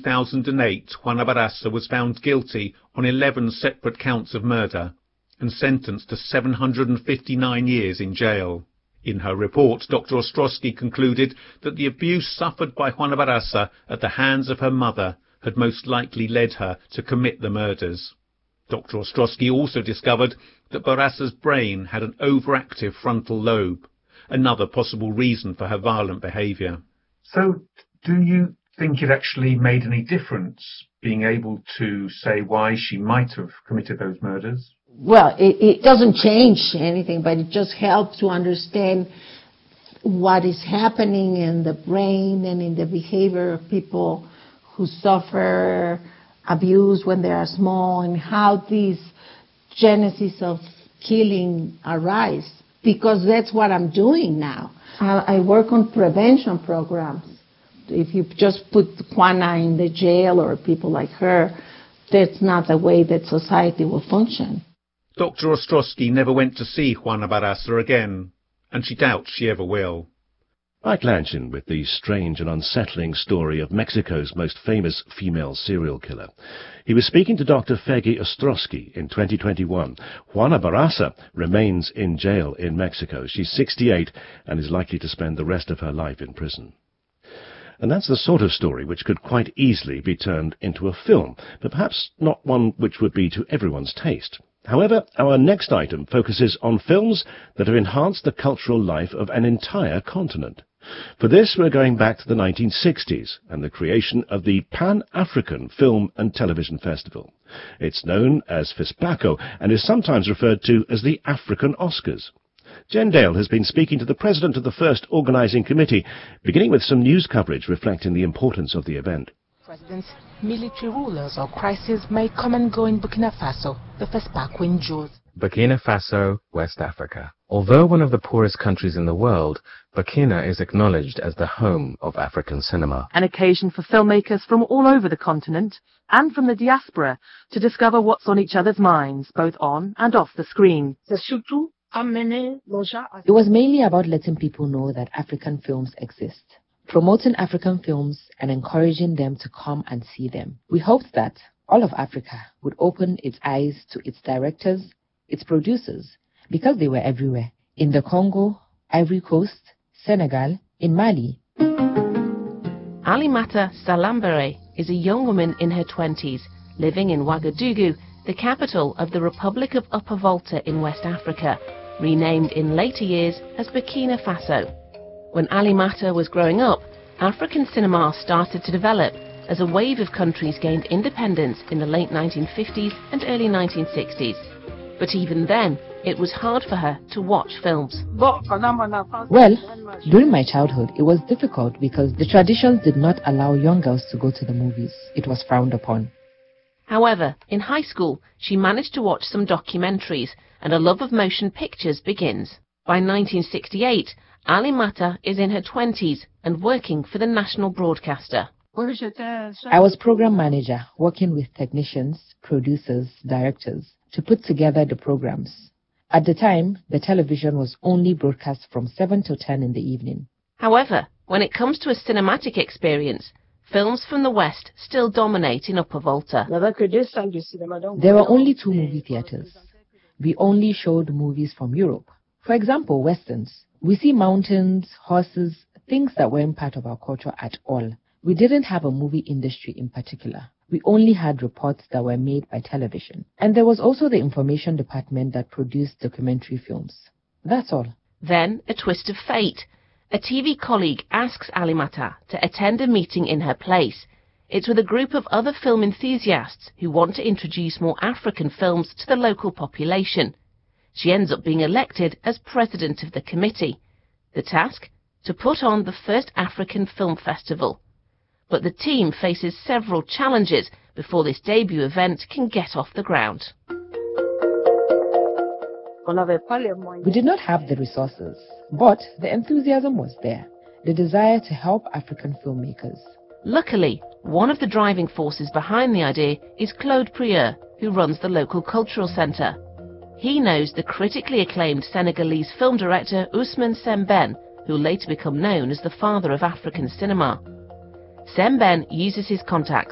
2008, Juana Barraza was found guilty on 11 separate counts of murder and sentenced to 759 years in jail. In her report, Dr. Ostrowski concluded that the abuse suffered by Juana Barraza at the hands of her mother had most likely led her to commit the murders. Dr. Ostrowski also discovered that Barraza's brain had an overactive frontal lobe, another possible reason for her violent behaviour. So, do you think it actually made any difference being able to say why she might have committed those murders? Well, it doesn't change anything, but it just helps to understand what is happening in the brain and in the behavior of people who suffer abuse when they are small, and how these genesis of killing arise, because that's what I'm doing now. I work on prevention programs. If you just put Juana in the jail or people like her, that's not the way that society will function. Dr. Ostrowski never went to see Juana Barraza again, and she doubts she ever will. Mike Lanchin with the strange and unsettling story of Mexico's most famous female serial killer. He was speaking to Dr. Fergie Ostrowski in 2021. Juana Barraza remains in jail in Mexico. She's 68 and is likely to spend the rest of her life in prison. And that's the sort of story which could quite easily be turned into a film, but perhaps not one which would be to everyone's taste. However, our next item focuses on films that have enhanced the cultural life of an entire continent. For this, we're going back to the 1960s and the creation of the Pan-African Film and Television Festival. It's known as FESPACO and is sometimes referred to as the African Oscars. Jen Dale has been speaking to the president of the first organising committee, beginning with some news coverage reflecting the importance of the event. Presidents, military rulers or crises may come and go in Burkina Faso. The FESPACO endures. Burkina Faso, West Africa. Although one of the poorest countries in the world, Burkina is acknowledged as the home of African cinema. An occasion for filmmakers from all over the continent and from the diaspora to discover what's on each other's minds, both on and off the screen. It was mainly about letting people know that African films exist, promoting African films and encouraging them to come and see them. We hoped that all of Africa would open its eyes to its directors, its producers, because they were everywhere. In the Congo, Ivory Coast, Senegal, in Mali. Alimata Salambere is a young woman in her 20s, living in Ouagadougou, the capital of the Republic of Upper Volta in West Africa, renamed in later years as Burkina Faso. When Alimata was growing up, African cinema started to develop as a wave of countries gained independence in the late 1950s and early 1960s. But even then, it was hard for her to watch films. Well, during my childhood, it was difficult because the traditions did not allow young girls to go to the movies. It was frowned upon. However, in high school, she managed to watch some documentaries, and a love of motion pictures begins. By 1968, Alimata is in her 20s and working for the national broadcaster. I was program manager, working with technicians, producers, directors, to put together the programs. At the time, the television was only broadcast from 7 to 10 in the evening. However, when it comes to a cinematic experience, films from the West still dominate in Upper Volta. There were only 2 movie theaters. We only showed movies from Europe. For example, westerns. We see mountains, horses, things that weren't part of our culture at all. We didn't have a movie industry in particular. We only had reports that were made by television. And there was also the information department that produced documentary films. That's all. Then, a twist of fate. A TV colleague asks Alimata to attend a meeting in her place. It's with a group of other film enthusiasts who want to introduce more African films to the local population. She ends up being elected as president of the committee. The task? To put on the first African Film Festival. But the team faces several challenges before this debut event can get off the ground. We did not have the resources, but the enthusiasm was there, the desire to help African filmmakers. Luckily, one of the driving forces behind the idea is Claude Prieur, who runs the local cultural centre. He knows the critically acclaimed Senegalese film director Ousmane Sembène, who will later become known as the father of African cinema. Sembène uses his contacts